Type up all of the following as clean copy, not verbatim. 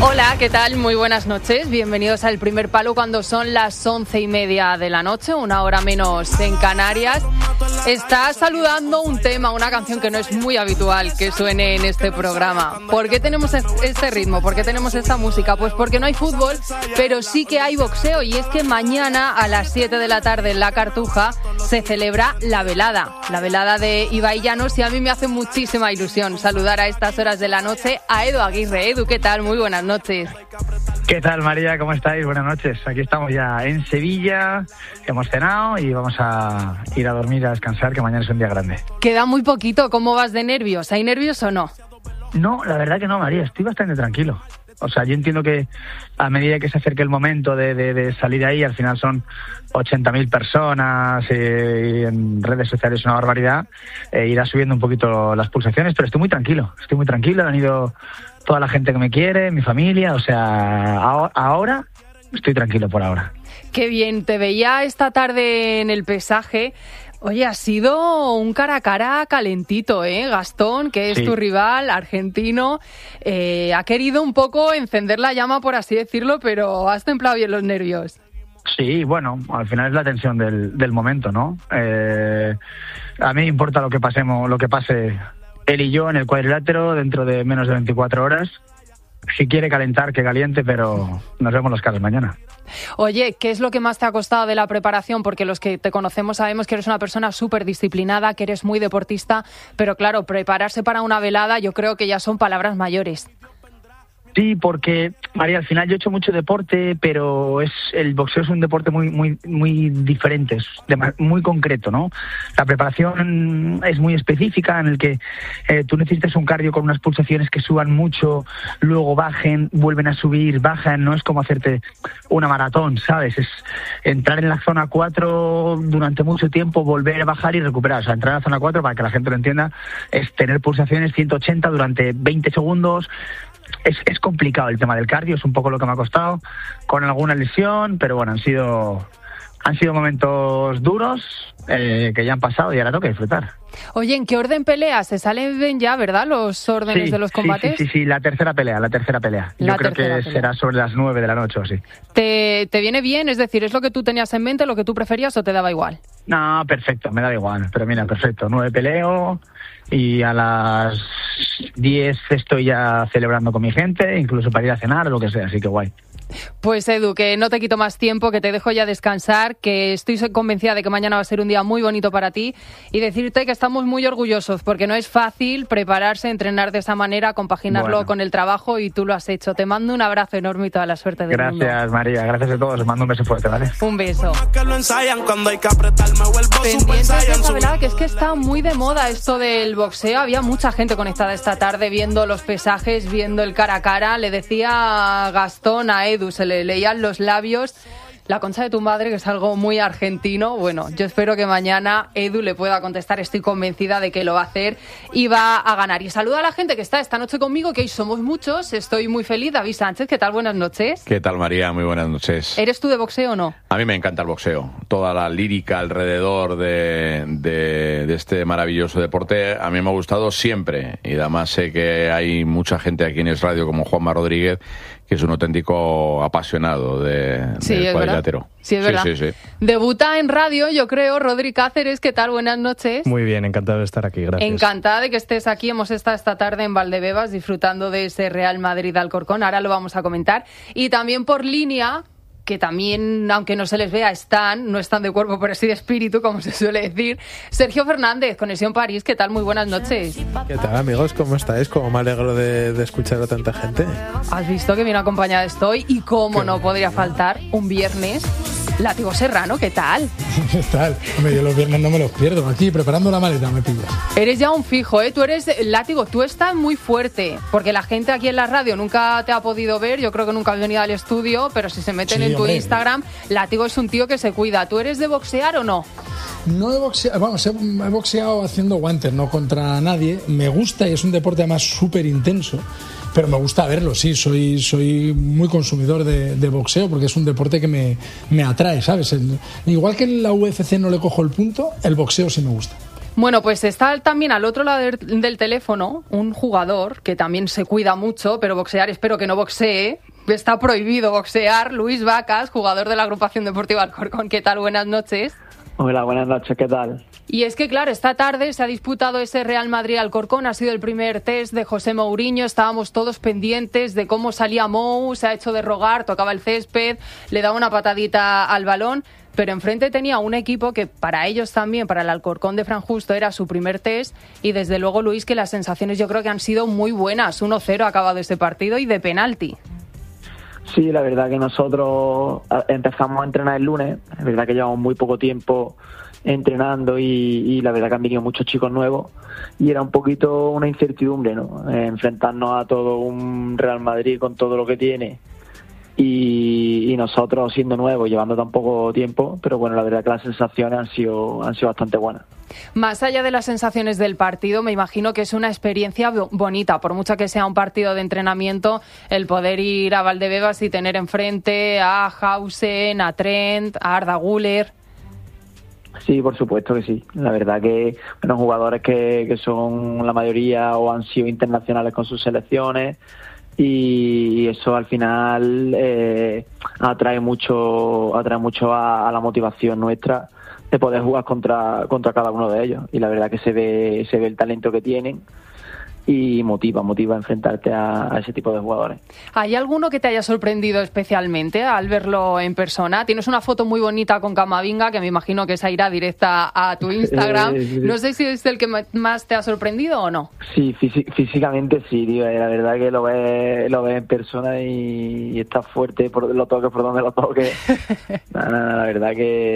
Hola, ¿qué tal? Muy buenas noches. Bienvenidos al Primer Palo cuando son las 11:30 de la noche, una hora menos en Canarias. Está saludando un tema, una canción que no es muy habitual que suene en este programa. ¿Por qué tenemos este ritmo? ¿Por qué tenemos esta música? Pues porque no hay fútbol, pero sí que hay boxeo. Y es que mañana a las 7 de la tarde en La Cartuja se celebra la velada de Ibai Llanos, y a mí me hace muchísima ilusión saludar a estas horas de la noche a Edu Aguirre. Edu, ¿qué tal? Muy buenas noches. ¿Qué tal, María? ¿Cómo estáis? Buenas noches. Aquí estamos ya en Sevilla, hemos cenado y vamos a ir a dormir, a descansar, que mañana es un día grande. Queda muy poquito. ¿Cómo vas de nervios? ¿Hay nervios o no? No, la verdad que no, María. Estoy bastante tranquilo. O sea, yo entiendo que a medida que se acerque el momento de salir de ahí, al final son 80.000 personas y en redes sociales es una barbaridad, irá subiendo un poquito las pulsaciones, pero estoy muy tranquilo, han ido toda la gente que me quiere, mi familia, o sea, ahora estoy tranquilo por ahora. Qué bien, te veía esta tarde en el pesaje. Oye, ha sido un cara a cara calentito, ¿eh? Gastón, que es tu rival, argentino, ha querido un poco encender la llama, por así decirlo, pero has templado bien los nervios. Sí, bueno, al final es la tensión del momento, ¿no? A mí me importa lo que pase él y yo en el cuadrilátero dentro de menos de 24 horas. Si quiere calentar, que caliente, pero nos vemos las caras mañana. Oye, ¿qué es lo que más te ha costado de la preparación? Porque los que te conocemos sabemos que eres una persona súper disciplinada, que eres muy deportista, pero claro, prepararse para una velada yo creo que ya son palabras mayores. Sí, porque, María, al final yo he hecho mucho deporte, pero el boxeo es un deporte muy diferente, es muy concreto, ¿no? La preparación es muy específica, en el que tú necesitas un cardio con unas pulsaciones que suban mucho, luego bajen, vuelven a subir, bajan, no es como hacerte una maratón, ¿sabes? Es entrar en la zona 4 durante mucho tiempo, volver a bajar y recuperar. O sea, entrar en la zona 4, para que la gente lo entienda, es tener pulsaciones 180 durante 20 segundos. Es complicado el tema del cardio, es un poco lo que me ha costado, con alguna lesión, pero bueno, han sido momentos duros que ya han pasado y ahora toca disfrutar. Oye, ¿en qué orden peleas? ¿Se salen ya, verdad, los órdenes de los combates? Sí, la tercera pelea. Yo creo que será sobre las 9 de la noche o así. ¿Te viene bien? Es decir, ¿es lo que tú tenías en mente, lo que tú preferías o te daba igual? No, perfecto, me da igual, pero mira, perfecto, 9 peleo y a las 10 estoy ya celebrando con mi gente, incluso para ir a cenar o lo que sea, así que guay. Pues Edu, que no te quito más tiempo, que te dejo ya descansar, que estoy convencida de que mañana va a ser un día muy bonito para ti y decirte que estamos muy orgullosos porque no es fácil prepararse, entrenar de esa manera, compaginarlo con el trabajo y tú lo has hecho. Te mando un abrazo enorme y toda la suerte del mundo. Gracias, María, gracias a todos, os mando un beso fuerte, ¿vale? Un beso. Pendientes de esa velada, que es que está muy de moda esto del boxeo. Había mucha gente conectada esta tarde viendo los pesajes, viendo el cara a cara. Le decía Gastón a Edu, se le leían los labios, la concha de tu madre, que es algo muy argentino. Bueno, yo espero que mañana Edu le pueda contestar, estoy convencida de que lo va a hacer y va a ganar. Y saluda a la gente que está esta noche conmigo, que hoy somos muchos, estoy muy feliz. David Sánchez, ¿qué tal? Buenas noches. ¿Qué tal, María? Muy buenas noches. ¿Eres tú de boxeo o no? A mí me encanta el boxeo, toda la lírica alrededor de este maravilloso deporte, a mí me ha gustado siempre, y además sé que hay mucha gente aquí en Es Radio como Juanma Rodríguez, que es un auténtico apasionado del cuadrilátero. Sí, es verdad. Sí. Debuta en radio, yo creo, Rodri Cáceres. ¿Qué tal? Buenas noches. Muy bien, encantado de estar aquí, gracias. Encantada de que estés aquí. Hemos estado esta tarde en Valdebebas disfrutando de ese Real Madrid-Alcorcón. Ahora lo vamos a comentar. Y también por línea, que también, aunque no se les vea, no están de cuerpo, pero sí de espíritu, como se suele decir. Sergio Fernández, Conexión París, ¿qué tal? Muy buenas noches. ¿Qué tal, amigos? ¿Cómo estáis? Como me alegro de escuchar a tanta gente. Has visto que bien acompañada estoy y cómo no podría faltar un viernes. Látigo Serrano, ¿qué tal? ¿Qué tal? Hombre, yo los viernes no me los pierdo. Aquí, preparando la maleta, me pillas. Eres ya un fijo, ¿eh? Tú eres, Látigo, tú estás muy fuerte, porque la gente aquí en la radio nunca te ha podido ver, yo creo que nunca has venido al estudio, pero si se meten en tu Instagram, Látigo es un tío que se cuida. ¿Tú eres de boxear o no? No he boxeado, vamos, he boxeado haciendo guantes, no contra nadie. Me gusta y es un deporte además súper intenso. Pero me gusta verlo, sí, soy muy consumidor de boxeo porque es un deporte que me atrae, ¿sabes? Igual que en la UFC no le cojo el punto, el boxeo sí me gusta. Bueno, pues está también al otro lado del teléfono un jugador que también se cuida mucho, pero boxear, espero que no boxee. Está prohibido boxear. Luis Vacas, jugador de la Agrupación Deportiva Alcorcón. ¿Qué tal? Buenas noches. Hola, buenas noches. ¿Qué tal? Y es que, claro, esta tarde se ha disputado ese Real Madrid-Alcorcón. Ha sido el primer test de José Mourinho. Estábamos todos pendientes de cómo salía Mou. Se ha hecho de rogar, tocaba el césped, le daba una patadita al balón. Pero enfrente tenía un equipo que para ellos también, para el Alcorcón de Fran Justo, era su primer test. Y desde luego, Luis, que las sensaciones yo creo que han sido muy buenas. 1-0 ha acabado este partido y de penalti. Sí, la verdad que nosotros empezamos a entrenar el lunes. Es verdad que llevamos muy poco tiempo entrenando y la verdad que han venido muchos chicos nuevos. Y era un poquito una incertidumbre, ¿no? Enfrentarnos a todo un Real Madrid con todo lo que tiene. Y nosotros siendo nuevos, llevando tan poco tiempo, pero bueno, la verdad que las sensaciones han sido bastante buenas. Más allá de las sensaciones del partido, me imagino que es una experiencia bonita, por mucho que sea un partido de entrenamiento, el poder ir a Valdebebas y tener enfrente a Hausen, a Trent, a Arda Güler. Sí, por supuesto que sí. La verdad que bueno, jugadores que son la mayoría o han sido internacionales con sus selecciones. Y eso al final atrae mucho a la motivación nuestra de poder jugar contra cada uno de ellos, y la verdad que se ve el talento que tienen y motiva a enfrentarte a ese tipo de jugadores. ¿Hay alguno que te haya sorprendido especialmente al verlo en persona? Tienes una foto muy bonita con Camavinga que me imagino que esa irá directa a tu Instagram. No sé si es el que más te ha sorprendido o no. Sí, físicamente sí, tío. La verdad que lo ves en persona y está fuerte por donde lo toques. La verdad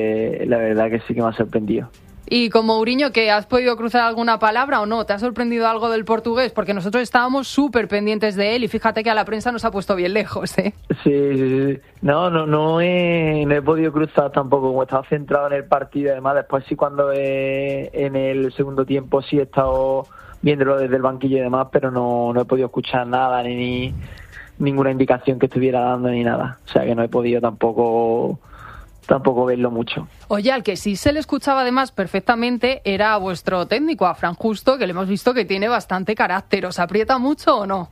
que sí que me ha sorprendido. Y con Mourinho, ¿que has podido cruzar alguna palabra o no? ¿Te ha sorprendido algo del portugués? Porque nosotros estábamos súper pendientes de él y fíjate que a la prensa nos ha puesto bien lejos, ¿eh? Sí. No he podido cruzar tampoco, como estaba centrado en el partido. Además, después sí, cuando en el segundo tiempo sí he estado viéndolo desde el banquillo y demás, pero no he podido escuchar nada, ni ninguna indicación que estuviera dando ni nada. O sea que no he podido tampoco verlo mucho. Oye, al que sí se le escuchaba además perfectamente era a vuestro técnico, a Fran Justo, que le hemos visto que tiene bastante carácter. ¿Os aprieta mucho o no?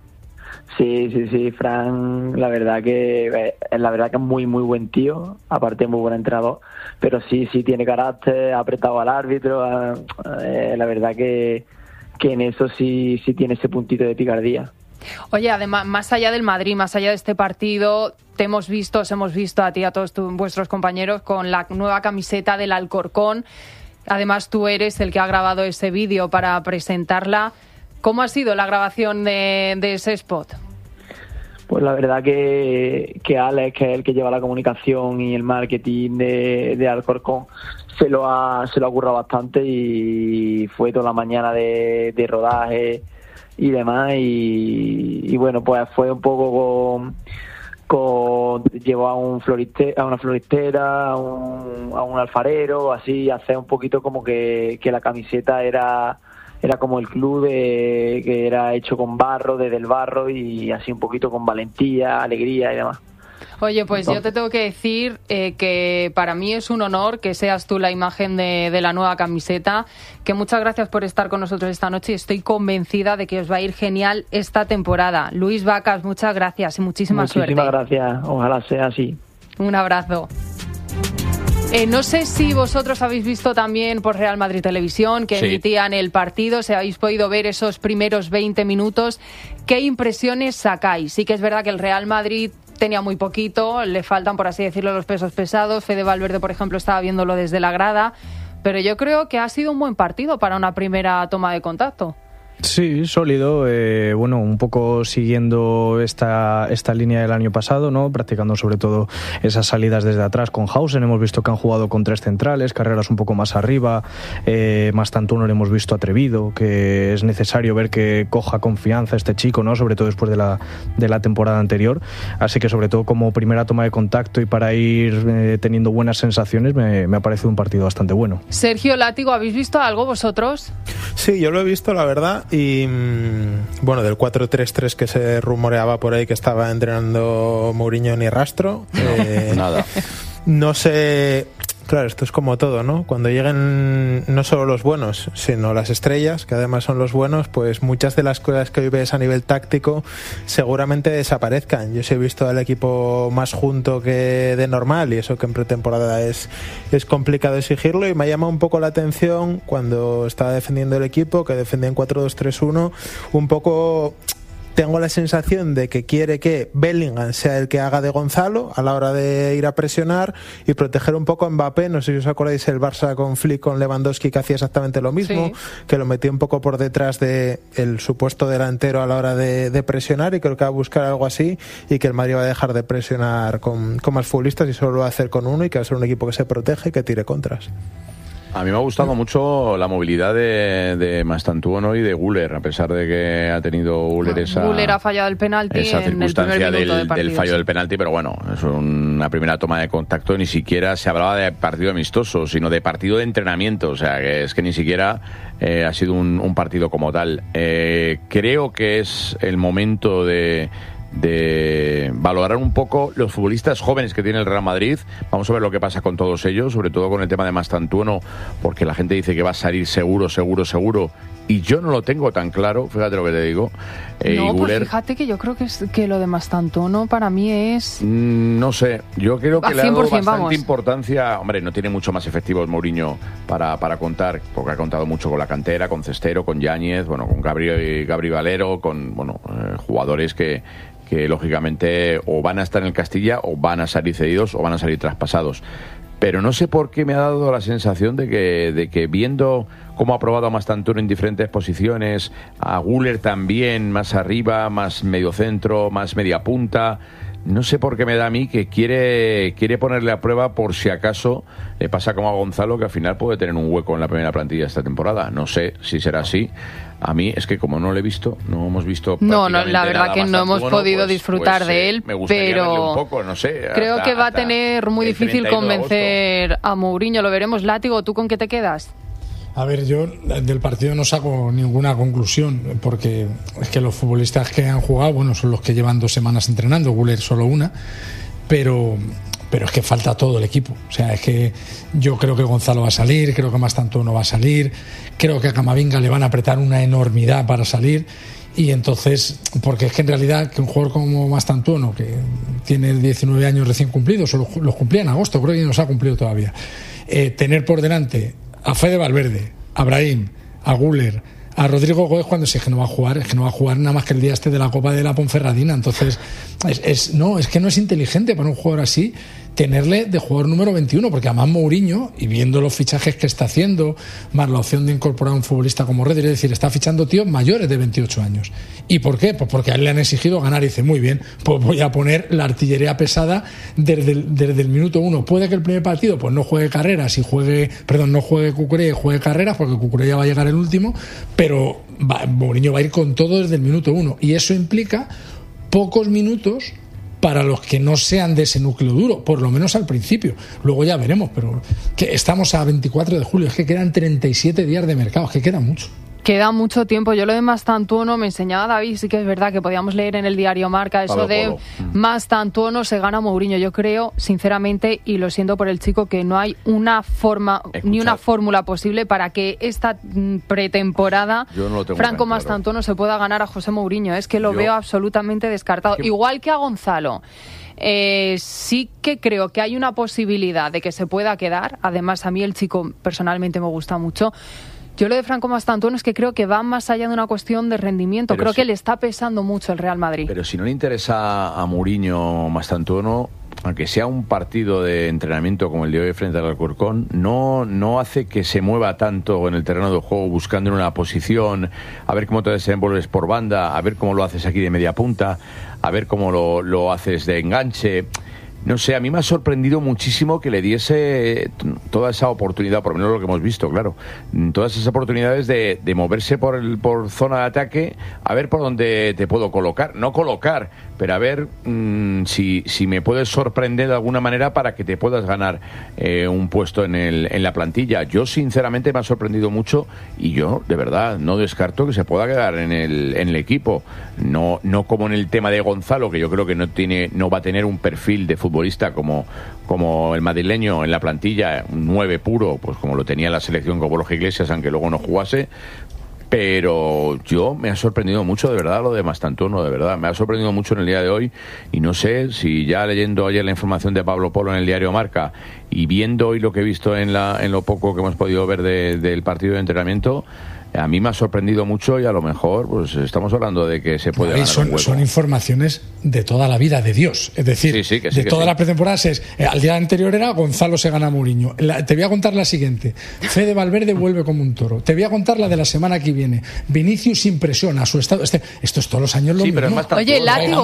Sí, Fran, la verdad que es muy buen tío, aparte muy buen entrenador, pero sí tiene carácter, ha apretado al árbitro, la verdad que en eso sí tiene ese puntito de picardía. Oye, además, más allá del Madrid, más allá de este partido, os hemos visto a ti y a todos vuestros compañeros con la nueva camiseta del Alcorcón. Además, tú eres el que ha grabado ese vídeo para presentarla. ¿Cómo ha sido la grabación de ese spot? Pues la verdad que Alex, que es el que lleva la comunicación y el marketing de Alcorcón, se lo ha currado bastante y fue toda la mañana de rodaje y demás, y bueno, pues fue un poco llevó a una floristera, a un alfarero, así, hacer un poquito como que la camiseta era como el club que era hecho con barro, desde el barro, y así un poquito con valentía, alegría y demás. Oye, pues yo te tengo que decir que para mí es un honor que seas tú la imagen de la nueva camiseta, que muchas gracias por estar con nosotros esta noche y estoy convencida de que os va a ir genial esta temporada. Luis Vacas, muchas gracias y muchísima suerte. Muchísimas gracias, ojalá sea así. Un abrazo. No sé si vosotros habéis visto también por Real Madrid Televisión que emitían el partido, si habéis podido ver esos primeros 20 minutos. ¿Qué impresiones sacáis? Sí que es verdad que el Real Madrid tenía muy poquito, le faltan, por así decirlo, los pesos pesados. Fede Valverde, por ejemplo, estaba viéndolo desde la grada, pero yo creo que ha sido un buen partido para una primera toma de contacto. Sí, sólido, bueno, un poco siguiendo esta línea del año pasado, ¿no? Practicando sobre todo esas salidas desde atrás con Hausen. Hemos visto que han jugado con 3 centrales, carreras un poco más arriba, más tanto uno le hemos visto atrevido, que es necesario ver que coja confianza este chico, ¿no? Sobre todo después de la temporada anterior. Así que sobre todo como primera toma de contacto y para ir teniendo buenas sensaciones, me ha parecido un partido bastante bueno. Sergio Látigo, ¿habéis visto algo vosotros? Sí, yo lo he visto, la verdad. Y bueno, del 4-3-3 que se rumoreaba por ahí que estaba entrenando Mourinho, ni rastro. Nada. No sé, Claro, esto es como todo, ¿no? Cuando lleguen no solo los buenos, sino las estrellas, que además son los buenos, pues muchas de las cosas que hoy ves a nivel táctico seguramente desaparezcan. Yo sí he visto al equipo más junto que de normal, y eso que en pretemporada es complicado exigirlo, y me ha llamado un poco la atención cuando estaba defendiendo el equipo, que defendía en 4-2-3-1, un poco... Tengo la sensación de que quiere que Bellingham sea el que haga de Gonzalo a la hora de ir a presionar y proteger un poco a Mbappé. No sé si os acordáis el Barça con Flick, con Lewandowski, que hacía exactamente lo mismo, que lo metía un poco por detrás de el supuesto delantero a la hora de presionar, y creo que va a buscar algo así, y que el Madrid va a dejar de presionar con más futbolistas y solo lo va a hacer con uno, y que va a ser un equipo que se protege y que tire contras. A mí me ha gustado mucho la movilidad de Mastantuono y de Güler, a pesar de que ha tenido Güler Güler ha fallado el penalti esa en el primer minuto del fallo del penalti, pero bueno, es una primera toma de contacto. Ni siquiera se hablaba de partido amistoso, sino de partido de entrenamiento. O sea, que es que ni siquiera ha sido un partido como tal. Creo que es el momento de valorar un poco los futbolistas jóvenes que tiene el Real Madrid. Vamos a ver lo que pasa con todos ellos, sobre todo con el tema de Mastantuono, porque la gente dice que va a salir seguro, y yo no lo tengo tan claro, fíjate lo que te digo. No, pues fíjate que yo creo que lo de Mastantuono para mí es... no sé, yo creo que le ha dado bastante vamos. importancia. Hombre, no tiene mucho más efectivos Mourinho para contar, porque ha contado mucho con la cantera, con Cestero, con Yáñez, bueno, con Gabri Valero, con jugadores que lógicamente o van a estar en el Castilla, o van a salir cedidos, o van a salir traspasados. Pero no sé por qué me ha dado la sensación de que viendo cómo ha probado a Mastantuono en diferentes posiciones, a Güler también más arriba, más medio centro, más media punta, no sé por qué me da a mí que quiere ponerle a prueba por si acaso le pasa como a Gonzalo, que al final puede tener un hueco en la primera plantilla esta temporada. No sé si será así. A mí es que como no lo he visto, no hemos visto la verdad que no hemos podido disfrutar de él, me gustaría pero verle un poco, no sé, creo que va a tener muy difícil convencer a Mourinho. Lo veremos. Látigo, ¿tú con qué te quedas? A ver, yo del partido no saco ninguna conclusión, porque es que los futbolistas que han jugado, bueno, son los que llevan 2 semanas entrenando, Güler solo una, pero es que falta todo el equipo. O sea, es que yo creo que Gonzalo va a salir, creo que Mastantuono va a salir, creo que a Camavinga le van a apretar una enormidad para salir, y entonces, porque es que en realidad que un jugador como Mastantuono, que tiene 19 años recién cumplidos, o los cumplía en agosto, creo que no los ha cumplido todavía, tener por delante a Fede Valverde, a Brahim, a Güler, a Rodrigo Gómez, cuando es que no va a jugar nada más que el día de la Copa de la Ponferradina. Entonces es que no es inteligente para un jugador así tenerle de jugador número 21, porque además Mourinho, y viendo los fichajes que está haciendo, más la opción de incorporar a un futbolista como Rodri, es decir, está fichando tíos mayores de 28 años. ¿Y por qué? Pues porque a él le han exigido ganar, y dice, muy bien, pues voy a poner la artillería pesada desde el minuto 1. Puede que el primer partido pues no juegue carreras no juegue Cucurella y juegue carreras, porque Cucurella va a llegar el último, pero Mourinho va a ir con todo desde el minuto 1, y eso implica pocos minutos para los que no sean de ese núcleo duro, por lo menos al principio. Luego ya veremos, pero que estamos a 24 de julio, es que quedan 37 días de mercado, es que queda mucho. Queda mucho tiempo. Yo lo de Mastantuono, me enseñaba David, sí que es verdad que podíamos leer en el diario Marca eso de Mastantuono se gana Mourinho. Yo creo, sinceramente, y lo siento por el chico, que no hay una forma ni una fórmula posible para que esta pretemporada Franco Mastantuono se pueda ganar a José Mourinho. Es que lo veo absolutamente descartado. Igual que a Gonzalo. Sí que creo que hay una posibilidad de que se pueda quedar. Además, a mí el chico personalmente me gusta mucho. Yo lo de Franco Mastantuono es que creo que va más allá de una cuestión de rendimiento. Creo que le está pesando mucho el Real Madrid. Pero si no le interesa a Mourinho Mastantuono, aunque sea un partido de entrenamiento como el de hoy frente al Alcorcón, no hace que se mueva tanto en el terreno de juego buscando en una posición, a ver cómo te desenvuelves por banda, a ver cómo lo haces aquí de media punta, a ver cómo lo haces de enganche. No sé, a mí me ha sorprendido muchísimo que le diese toda esa oportunidad, por lo menos lo que hemos visto, claro, todas esas oportunidades de moverse por zona de ataque, a ver por dónde te puedo colocar, no colocar, pero a ver si me puedes sorprender de alguna manera para que te puedas ganar un puesto en la plantilla. Yo sinceramente me ha sorprendido mucho, y yo de verdad no descarto que se pueda quedar en el equipo, no como en el tema de Gonzalo, que yo creo que no va a tener un perfil de futbolista futbolista como el madrileño en la plantilla, un 9 puro, pues como lo tenía la selección con Borja Iglesias, aunque luego no jugase. Pero me ha sorprendido mucho, de verdad, lo de Mastantuono, de verdad. Me ha sorprendido mucho en el día de hoy y no sé si ya leyendo ayer la información de Pablo Polo en el diario Marca y viendo hoy lo que he visto en lo poco que hemos podido ver del partido de entrenamiento, a mí me ha sorprendido mucho y a lo mejor pues estamos hablando de que se puede ganar un hueco. Son informaciones de toda la vida de Dios, es decir, de todas las pretemporadas al día anterior era Gonzalo se gana a Mourinho. Te voy a contar la siguiente: Fede Valverde vuelve como un toro. Te voy a contar la de la semana que viene. Vinicius impresiona su estado. Esto es todos los años lo mismo. Oye,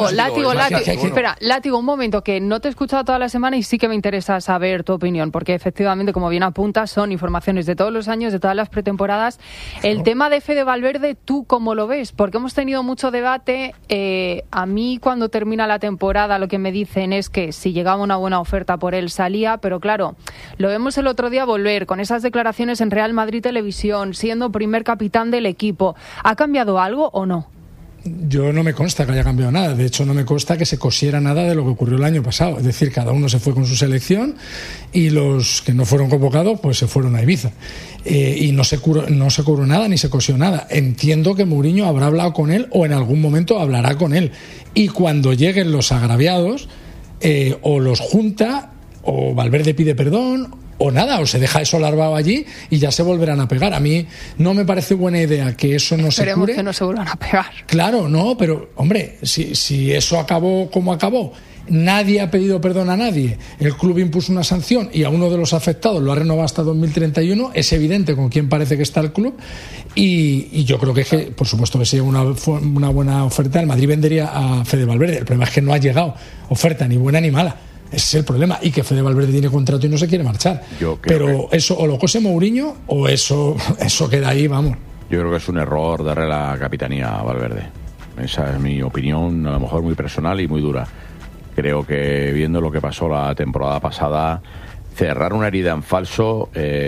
Látigo, un momento, que no te he escuchado toda la semana y sí que me interesa saber tu opinión, porque efectivamente, como bien apuntas, son informaciones de todos los años, de todas las pretemporadas. El tema de Fede Valverde, ¿tú cómo lo ves? Porque hemos tenido mucho debate. A mí, cuando termina la temporada, lo que me dicen es que si llegaba una buena oferta por él salía, pero claro, lo vemos el otro día volver con esas declaraciones en Real Madrid Televisión, siendo primer capitán del equipo. ¿Ha cambiado algo o no? Yo no me consta que haya cambiado nada. De hecho, no me consta que se cosiera nada de lo que ocurrió el año pasado. Es decir, cada uno se fue con su selección y los que no fueron convocados pues se fueron a Ibiza. Y no se curó nada ni se cosió nada. Entiendo que Mourinho habrá hablado con él o en algún momento hablará con él. Y cuando lleguen los agraviados, o los junta, o Valverde pide perdón, o nada, o se deja eso larvado allí y ya se volverán a pegar. A mí no me parece buena idea que eso no se cure. Esperemos que no se vuelvan a pegar. Claro, no, pero hombre, si eso acabó como acabó, nadie ha pedido perdón a nadie, el club impuso una sanción y a uno de los afectados lo ha renovado hasta 2031, es evidente con quién parece que está el club y yo creo que por supuesto que si llega una buena oferta, el Madrid vendería a Fede Valverde. El problema es que no ha llegado oferta ni buena ni mala. Ese es el problema, y que Fede Valverde tiene contrato y no se quiere marchar. Pero eso o lo cose Mourinho o eso queda ahí, vamos. Yo creo que es un error darle la capitanía a Valverde. Esa es mi opinión, a lo mejor muy personal y muy dura. Creo que viendo lo que pasó la temporada pasada, cerrar una herida en falso,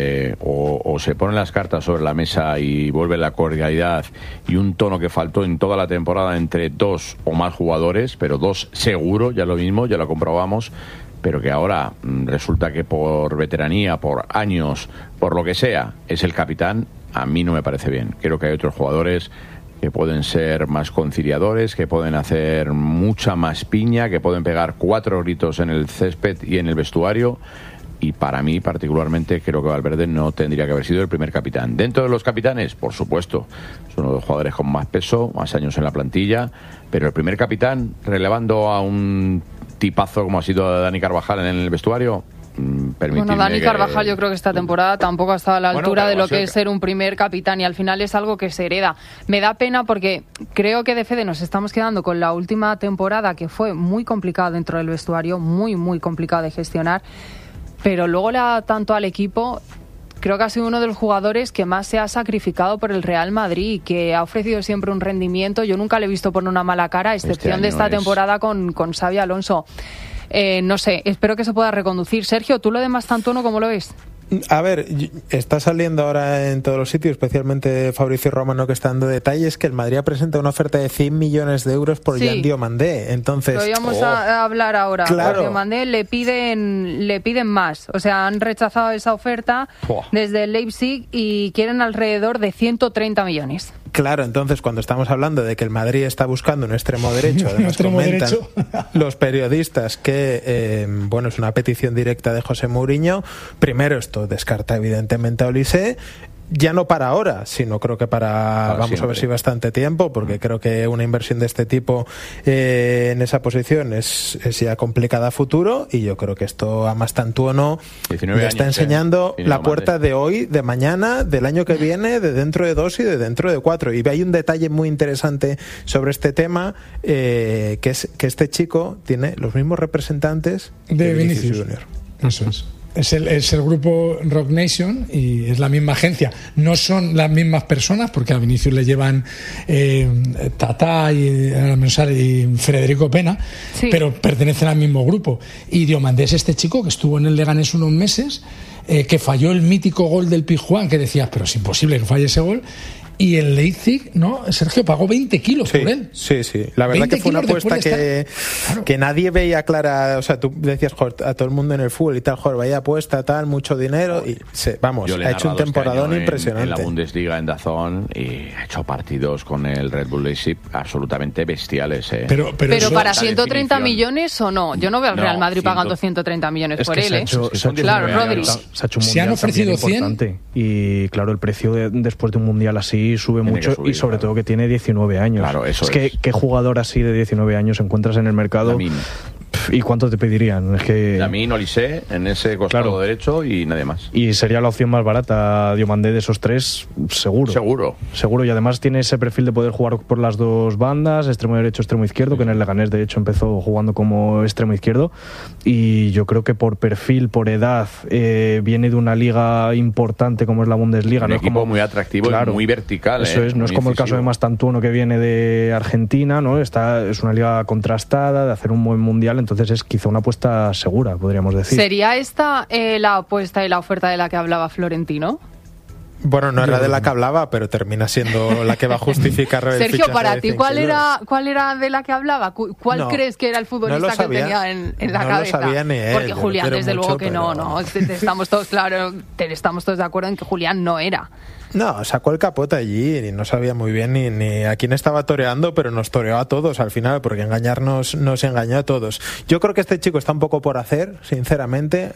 o se ponen las cartas sobre la mesa y vuelve la cordialidad y un tono que faltó en toda la temporada entre dos o más jugadores, pero dos seguro, ya lo mismo, ya lo comprobamos, pero que ahora resulta que por veteranía, por años, por lo que sea, es el capitán. A mí no me parece bien. Creo que hay otros jugadores que pueden ser más conciliadores, que pueden hacer mucha más piña, que pueden pegar 4 gritos en el césped y en el vestuario. Y para mí, particularmente, creo que Valverde no tendría que haber sido el primer capitán. Dentro de los capitanes, por supuesto, es uno de los jugadores con más peso, más años en la plantilla, pero el primer capitán, relevando a un tipazo como ha sido Dani Carvajal en el vestuario, bueno, Dani Carvajal yo creo que esta temporada tampoco ha estado a la altura de lo que es ser un primer capitán, y al final es algo que se hereda. Me da pena porque creo que de Fede nos estamos quedando con la última temporada, que fue muy complicada dentro del vestuario, muy, muy complicada de gestionar, pero luego le ha dado tanto al equipo. Creo que ha sido uno de los jugadores que más se ha sacrificado por el Real Madrid, que ha ofrecido siempre un rendimiento. Yo nunca le he visto poner una mala cara, a excepción de esta temporada con Xabi Alonso. No sé, espero que se pueda reconducir. Sergio, ¿tú lo de Mastantuono cómo lo ves? A ver, está saliendo ahora en todos los sitios, especialmente Fabricio Romano, que está dando detalles, que el Madrid presenta una oferta de 100 millones de euros por Jan Diomandé. Entonces, lo íbamos a hablar ahora. Claro. Por Diomandé le piden más. O sea, han rechazado esa oferta desde el Leipzig y quieren alrededor de 130 millones. Claro, entonces cuando estamos hablando de que el Madrid está buscando un extremo derecho, además comentan los periodistas que bueno, es una petición directa de José Mourinho. Primero, esto descarta evidentemente a Olise, ya no para ahora, sino creo que vamos siempre a ver si bastante tiempo, porque creo que una inversión de este tipo en esa posición es ya complicada a futuro, y yo creo que esto a Mastantuono le está enseñando la puerta de hoy, de mañana, del año que viene, de dentro de 2 y de dentro de 4. Y hay un detalle muy interesante sobre este tema, que es que este chico tiene los mismos representantes de Vinicius Junior. Eso es. Es el grupo Rock Nation y es la misma agencia. No son las mismas personas, porque a Vinicius le llevan Tata y Federico Pena, pero pertenecen al mismo grupo. Y Diomandé es este chico que estuvo en el Leganés unos meses, que falló el mítico gol del Pizjuán, que decías, pero es imposible que falle ese gol. y el Leipzig, ¿no? Sergio pagó 20 kilos por él. Sí. La verdad que fue una apuesta que nadie veía clara. O sea, tú decías, joder, a todo el mundo en el fútbol y tal, joder, vaya apuesta, tal, mucho dinero. Y ha hecho un temporadón impresionante. En la Bundesliga, en DAZN, y ha hecho partidos con el Red Bull Leipzig absolutamente bestiales. Pero para 130 millones o no. Yo no veo al Real Madrid pagando 130 millones por él. Claro, Rodri. Se han ofrecido 100. Y claro, el precio después de un mundial así sube mucho subir, y sobre todo que tiene 19 años. Claro, eso que ¿qué jugador así de 19 años encuentras en el mercado? Lamine. ¿Y cuánto te pedirían? Es que Lamine, Olise en ese costado derecho y nadie más. Y sería la opción más barata, Diomandé, de esos tres, seguro. Y además tiene ese perfil de poder jugar por las dos bandas, extremo derecho, extremo izquierdo, que en el Leganés de hecho empezó jugando como extremo izquierdo, y yo creo que por perfil, por edad, viene de una liga importante como es la Bundesliga. Un equipo muy atractivo y muy vertical. Eso es, no es como el caso de Mastantuono, que viene de Argentina, ¿no? Es una liga contrastada, de hacer un buen mundial, entonces es quizá una apuesta segura, podríamos decir. ¿Sería esta la apuesta y la oferta de la que hablaba Florentino? Bueno, no era de la que hablaba, pero termina siendo la que va a justificar el Sergio, para ti, ¿cuál era de la que hablaba? ¿Cuál crees que era el futbolista que tenía en la cabeza? No lo sabía ni él. Porque Julián, desde luego que no. Estamos todos estamos todos de acuerdo en que Julián no era. No, sacó el capote allí y no sabía muy bien ni a quién estaba toreando, pero nos toreó a todos al final, porque engañarnos nos engañó a todos. Yo creo que este chico está un poco por hacer, sinceramente.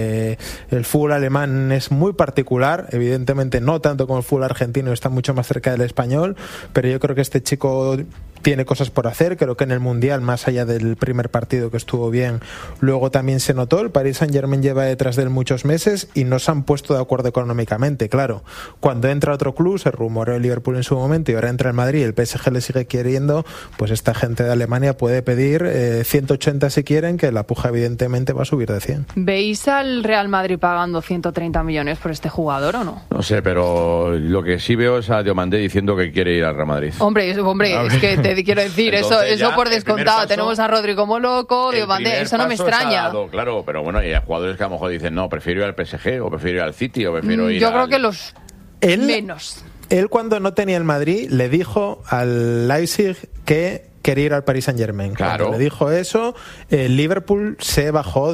El fútbol alemán es muy particular, evidentemente no tanto como el fútbol argentino, está mucho más cerca del español, pero yo creo que este chico tiene cosas por hacer. Creo que en el Mundial, más allá del primer partido que estuvo bien, luego también se notó. El Paris Saint-Germain lleva detrás de él muchos meses y no se han puesto de acuerdo económicamente. Claro, cuando entra otro club, se rumoreó el Liverpool en su momento y ahora entra el Madrid y el PSG le sigue queriendo, pues esta gente de Alemania puede pedir 180 si quieren, que la puja evidentemente va a subir de 100. ¿Veis al Real Madrid pagando 130 millones por este jugador o no? No sé, pero lo que sí veo es a Diomandé diciendo que quiere ir al Real Madrid. Hombre, es que te quiero decir, entonces, eso por descontado. Tenemos a Rodri como loco, Diomandé, eso no me extraña. Claro, pero bueno, hay jugadores que a lo mejor dicen, no, prefiero ir al PSG o prefiero ir al City o prefiero ir Yo creo que los menos. Él, cuando no tenía el Madrid, le dijo al Leipzig que quería ir al Paris Saint-Germain. Claro. Cuando le dijo eso, el Liverpool se bajó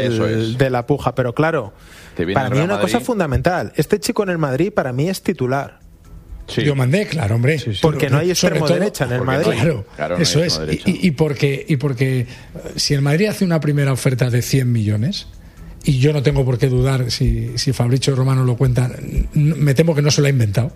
de la puja. Pero claro, para mí una cosa fundamental, este chico en el Madrid para mí es titular. Sí. Diomandé, claro, hombre. Sí, porque no hay extremo derecha en el Madrid. Claro, eso es. Y porque si el Madrid hace una primera oferta de 100 millones, y yo no tengo por qué dudar si Fabrizio Romano lo cuenta, me temo que no se lo ha inventado,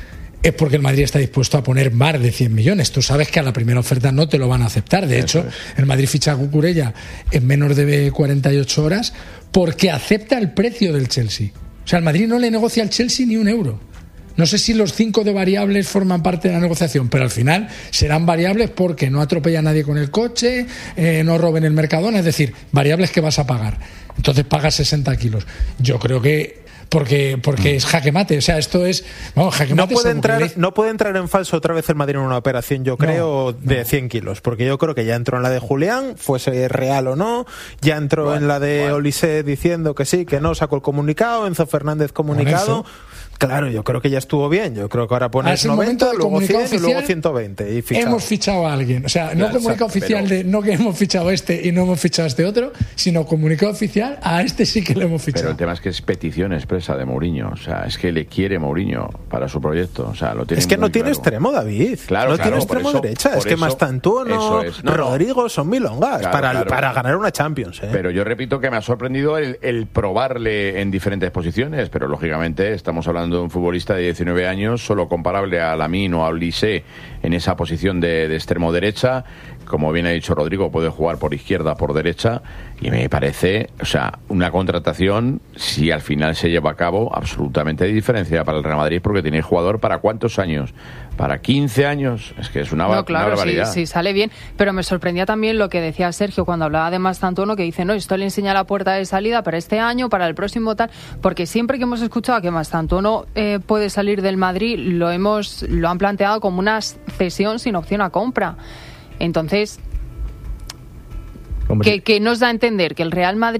es porque el Madrid está dispuesto a poner más de 100 millones. Tú sabes que a la primera oferta no te lo van a aceptar. De hecho, el Madrid ficha a Cucurella en menos de 48 horas porque acepta el precio del Chelsea. O sea, el Madrid no le negocia al Chelsea ni un euro. No sé si los 5 de variables forman parte de la negociación, pero al final serán variables porque no atropella a nadie con el coche, no roben el Mercadona, es decir, variables que vas a pagar. Entonces pagas 60 kilos. Yo creo que porque es jaque mate, o sea, esto es jaque mate. No puede entrar en falso otra vez el Madrid en una operación, yo creo, de 100 kilos, porque yo creo que ya entró en la de Julián, fuese real o no, ya entró en la de Olise diciendo que sí, que no, sacó el comunicado, Enzo Fernández comunicado. Claro, yo creo que ya estuvo bien. Yo creo que ahora pones 90, luego 100 y luego 120. Y hemos fichado a alguien. O sea, no comunicado oficial no que hemos fichado a este y no hemos fichado a este otro, sino comunicado oficial a este sí que le hemos fichado. Pero el tema es que es petición expresa de Mourinho. O sea, es que le quiere Mourinho para su proyecto. O sea, lo tiene. Es que no tiene extremo, David. Claro, no tiene extremo derecha. Es que Mastantuono, Rodrigo son milongas para ganar una Champions. Pero yo repito que me ha sorprendido el probarle en diferentes posiciones. Pero lógicamente estamos hablando de un futbolista de 19 años, solo comparable a Lamine o a Olise en esa posición de extremo derecha. Como bien ha dicho Rodrigo, puede jugar por izquierda, por derecha, y me parece, o sea, una contratación, si al final se lleva a cabo, absolutamente de diferencia para el Real Madrid, porque tiene jugador para ¿cuántos años? ¿Para 15 años? Es que es una barbaridad. Sí, sale bien, pero me sorprendía también lo que decía Sergio cuando hablaba de Mastantuono, que dice, no, esto le enseña la puerta de salida para este año, para el próximo tal, porque siempre que hemos escuchado que Mastantuono puede salir del Madrid, lo han planteado como una cesión sin opción a compra. Entonces, que nos da a entender que el Real Madrid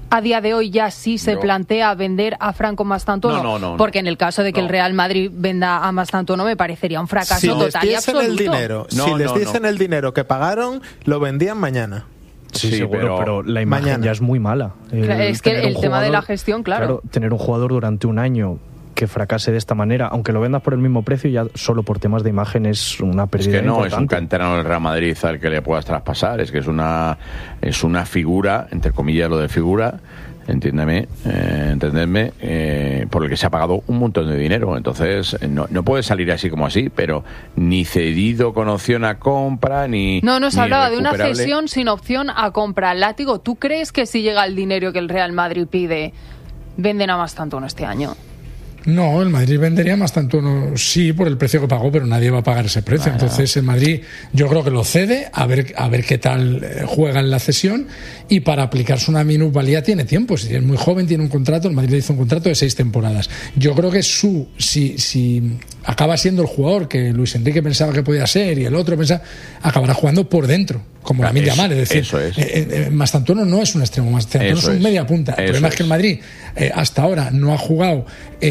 a día de hoy ya sí se plantea vender a Franco Mastantuono? No. Porque en el caso de que el Real Madrid venda a Mastantuono me parecería un fracaso total y absoluto. Si les dicen el dinero que pagaron, lo vendían mañana. Sí, seguro, pero la imagen ya es muy mala. Es que el tema de la gestión, claro. Tener un jugador durante un año que fracase de esta manera, aunque lo vendas por el mismo precio, ya solo por temas de imagen es una pérdida importante. Es un canterano del Real Madrid al que le puedas traspasar, es que es una figura, entre comillas lo de figura, entendedme, por el que se ha pagado un montón de dinero. Entonces no puede salir así como así, pero ni cedido con opción a compra, ni No, se hablaba de una cesión sin opción a compra. Látigo, ¿tú crees que si llega el dinero que el Real Madrid pide, venden a Mastantuono este año? No, el Madrid vendería Mastantuono, sí, por el precio que pagó, pero nadie va a pagar ese precio. Entonces el Madrid, yo creo que lo cede, a ver qué tal juega en la cesión, y para aplicarse una minusvalía tiene tiempo. Si es muy joven, tiene un contrato, el Madrid le hizo un contrato de 6 temporadas. Yo creo que si acaba siendo el jugador que Luis Enrique pensaba que podía ser y el otro pensaba, acabará jugando por dentro, como Lamine Yamal. Es decir, Mastantuono no es un extremo, Mastantuono es un media punta. El problema es que el Madrid hasta ahora no ha jugado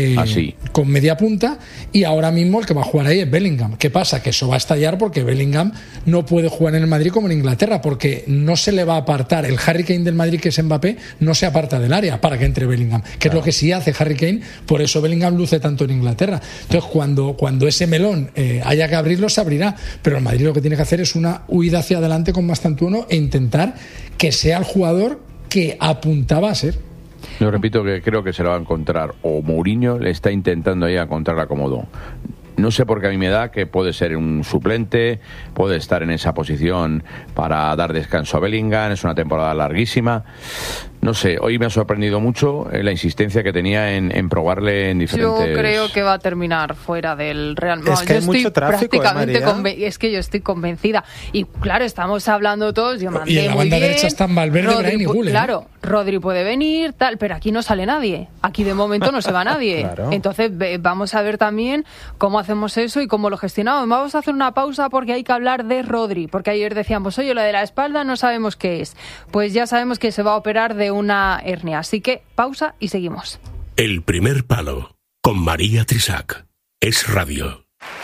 con media punta, y ahora mismo el que va a jugar ahí es Bellingham. ¿Qué pasa? Que eso va a estallar porque Bellingham no puede jugar en el Madrid como en Inglaterra, porque no se le va a apartar. El Harry Kane del Madrid, que es Mbappé, no se aparta del área para que entre Bellingham, que es lo que sí hace Harry Kane. Por eso Bellingham luce tanto en Inglaterra. Entonces cuando ese melón haya que abrirlo, se abrirá, pero el Madrid lo que tiene que hacer es una huida hacia adelante con Mastantuono e intentar que sea el jugador que apuntaba a ser. Yo repito que creo que se lo va a encontrar, o Mourinho le está intentando ahí encontrar acomodo. No sé por qué a mí me da que puede ser un suplente, puede estar en esa posición para dar descanso a Bellingham, es una temporada larguísima. No sé, hoy me ha sorprendido mucho la insistencia que tenía en probarle en diferentes... Yo creo que va a terminar fuera del Real Madrid. Es que hay mucho tráfico, es que yo estoy convencida. Y claro, estamos hablando todos, yo mandé y en la banda derecha están Valverde, Brahim y Güler. Claro, Rodri puede venir, tal, pero aquí no sale nadie. Aquí de momento no se va nadie. Claro. Entonces vamos a ver también cómo hacemos eso y cómo lo gestionamos. Vamos a hacer una pausa porque hay que hablar de Rodri, porque ayer decíamos, oye, lo de la espalda no sabemos qué es. Pues ya sabemos que se va a operar de una hernia. Así que pausa y seguimos. El primer palo con María Trisac. Es radio.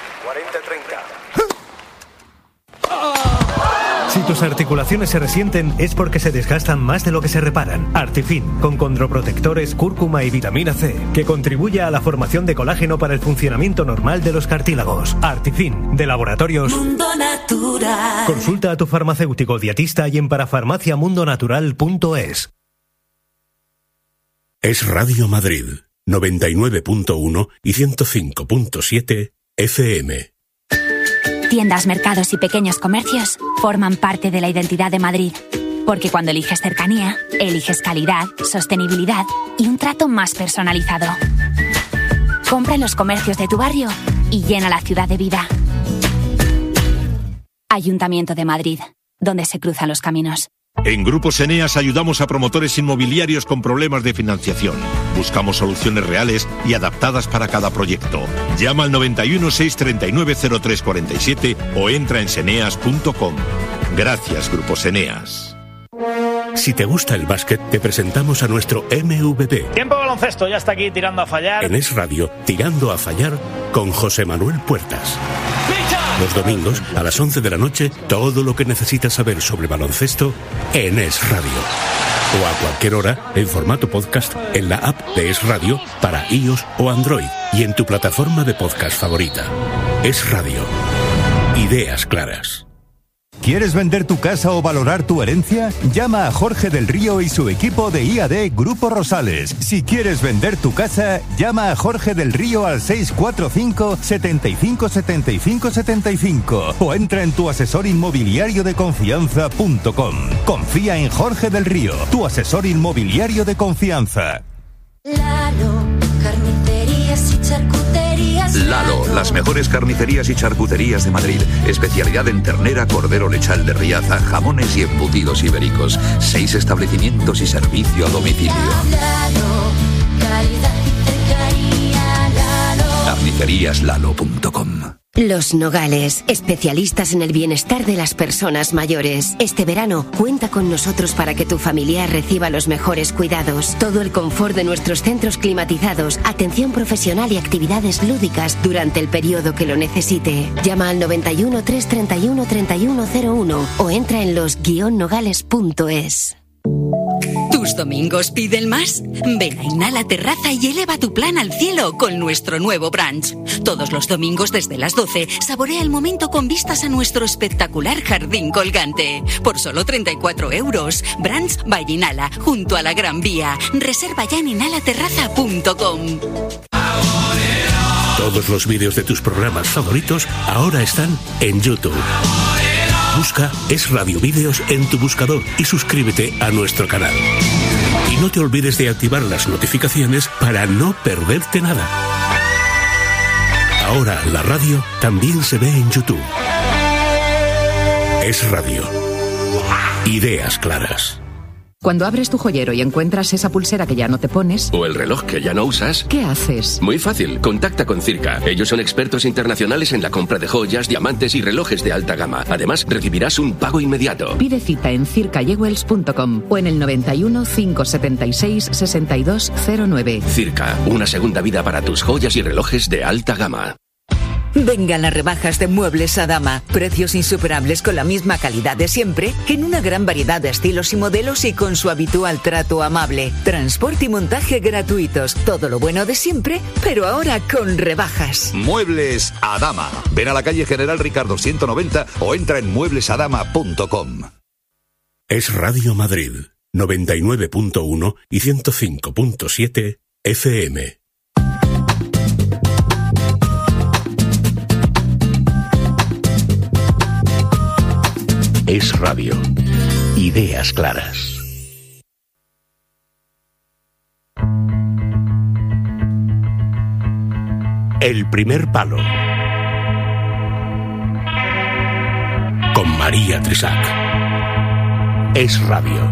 40-30. Si tus articulaciones se resienten es porque se desgastan más de lo que se reparan. Artifin, con condroprotectores, cúrcuma y vitamina C, que contribuye a la formación de colágeno para el funcionamiento normal de los cartílagos. Artifin, de Laboratorios Mundo Natural. Consulta a tu farmacéutico dietista y en parafarmaciamundonatural.es. Es Radio Madrid, 99.1 y 105.7 FM. Tiendas, mercados y pequeños comercios forman parte de la identidad de Madrid. Porque cuando eliges cercanía, eliges calidad, sostenibilidad y un trato más personalizado. Compra en los comercios de tu barrio y llena la ciudad de vida. Ayuntamiento de Madrid, donde se cruzan los caminos. En Grupos Eneas ayudamos a promotores inmobiliarios con problemas de financiación. Buscamos soluciones reales y adaptadas para cada proyecto. Llama al 91 639 0347 o entra en seneas.com. Gracias, Grupos Eneas. Si te gusta el básquet, te presentamos a nuestro MVP. Tiempo baloncesto, ya está aquí tirando a fallar. En Es Radio, Tirando a Fallar con José Manuel Puertas. Los domingos, a las 11 de la noche, todo lo que necesitas saber sobre baloncesto en Es Radio. O a cualquier hora, en formato podcast, en la app de Es Radio para iOS o Android y en tu plataforma de podcast favorita. Es Radio. Ideas claras. ¿Quieres vender tu casa o valorar tu herencia? Llama a Jorge del Río y su equipo de IAD Grupo Rosales. Si quieres vender tu casa, llama a Jorge del Río al 645 75 75 75 o entra en tuasesorinmobiliariodeconfianza.com. Confía en Jorge del Río, tu asesor inmobiliario de confianza. Lalo, carnicerías y charcuterías. Lalo, las mejores carnicerías y charcuterías de Madrid. Especialidad en ternera, cordero lechal de Riaza, jamones y embutidos ibéricos. 6 establecimientos y servicio a domicilio. Lalo, calidad y cercanía. Lalo. Carniceríaslalo.com. Los Nogales, especialistas en el bienestar de las personas mayores. Este verano, cuenta con nosotros para que tu familiar reciba los mejores cuidados. Todo el confort de nuestros centros climatizados, atención profesional y actividades lúdicas durante el periodo que lo necesite. Llama al 91 331 3101 o entra en los-nogales.es. ¿Tus domingos piden más? Ven a Inhala Terraza y eleva tu plan al cielo con nuestro nuevo brunch. Todos los domingos desde las 12, saborea el momento con vistas a nuestro espectacular jardín colgante. Por solo 34 €. Brunch by Inhala, junto a la Gran Vía. Reserva ya en inhalaterraza.com. Todos los vídeos de tus programas favoritos ahora están en YouTube. Busca Es Radio Vídeos en tu buscador y suscríbete a nuestro canal. Y no te olvides de activar las notificaciones para no perderte nada. Ahora la radio también se ve en YouTube. Es Radio. Ideas claras. Cuando abres tu joyero y encuentras esa pulsera que ya no te pones... O el reloj que ya no usas... ¿Qué haces? Muy fácil, contacta con Circa. Ellos son expertos internacionales en la compra de joyas, diamantes y relojes de alta gama. Además, recibirás un pago inmediato. Pide cita en circajewels.com o en el 91 576 6209. Circa, una segunda vida para tus joyas y relojes de alta gama. Vengan las rebajas de Muebles Adama. Precios insuperables con la misma calidad de siempre, en una gran variedad de estilos y modelos y con su habitual trato amable. Transporte y montaje gratuitos. Todo lo bueno de siempre, pero ahora con rebajas. Muebles Adama. Ven a la calle General Ricardo 190 o entra en mueblesadama.com. Es Radio Madrid, 99.1 y 105.7 FM. Es Radio. Ideas claras. El primer palo. Con María Trisac. Es Radio.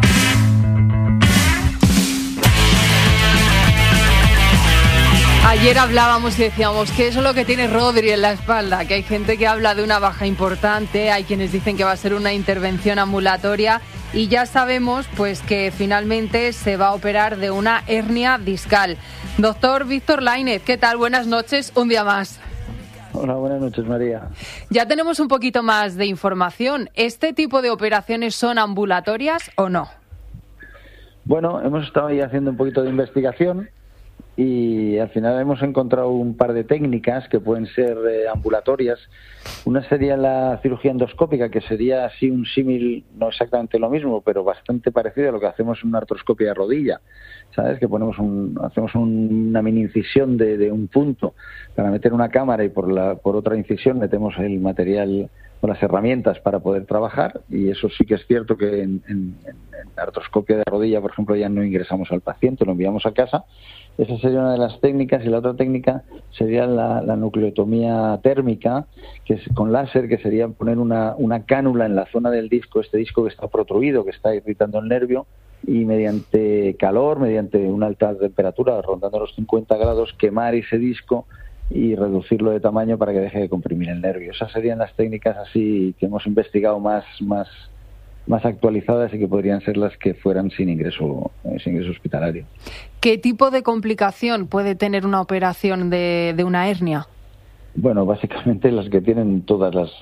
Ayer hablábamos y decíamos que eso es lo que tiene Rodri en la espalda, que hay gente que habla de una baja importante, hay quienes dicen que va a ser una intervención ambulatoria y ya sabemos pues que finalmente se va a operar de una hernia discal. Doctor Víctor Lainez, ¿qué tal? Buenas noches, un día más. Hola, buenas noches, María. Ya tenemos un poquito más de información. ¿Este tipo de operaciones son ambulatorias o no? Bueno, hemos estado ahí haciendo un poquito de investigación y al final hemos encontrado un par de técnicas que pueden ser ambulatorias. Una sería la cirugía endoscópica, que sería así un símil, no exactamente lo mismo, pero bastante parecido a lo que hacemos en una artroscopia de rodilla, ¿sabes? Que hacemos una mini incisión de un punto para meter una cámara y por otra incisión metemos el material o las herramientas para poder trabajar, y eso sí que es cierto que en la artroscopia de rodilla, por ejemplo, ya no ingresamos al paciente, lo enviamos a casa. Esa sería una de las técnicas, y la otra técnica sería la nucleotomía térmica, que es con láser, que sería poner una cánula en la zona del disco, este disco que está protruido, que está irritando el nervio, y mediante calor, mediante una alta temperatura, rondando los 50 grados, quemar ese disco y reducirlo de tamaño para que deje de comprimir el nervio. Esas serían las técnicas así que hemos investigado más actualizadas y que podrían ser las que fueran sin ingreso hospitalario. ¿Qué tipo de complicación puede tener una operación de una hernia? Bueno, básicamente las que tienen todas las